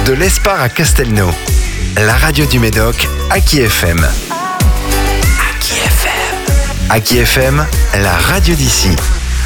De l'Espar à Castelnau, la radio du Médoc, Aki FM. Aki FM. Aki FM, la radio d'ici.